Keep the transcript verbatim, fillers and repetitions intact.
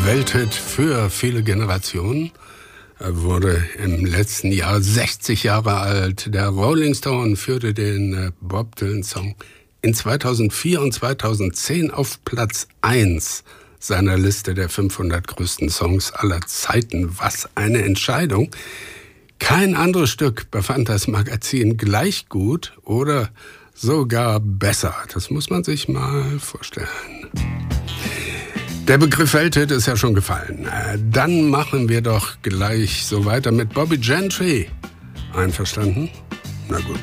Welthit für viele Generationen. Er wurde im letzten Jahr sechzig Jahre alt. Der Rolling Stone führte den Bob Dylan-Song in zweitausendvier und zweitausendzehn auf Platz eins seiner Liste der fünfhundert größten Songs aller Zeiten. Was eine Entscheidung! Kein anderes Stück befand das Magazin gleich gut oder sogar besser. Das muss man sich mal vorstellen. Der Begriff Welthit ist ja schon gefallen. Dann machen wir doch gleich so weiter mit Bobbie Gentry. Einverstanden? Na gut.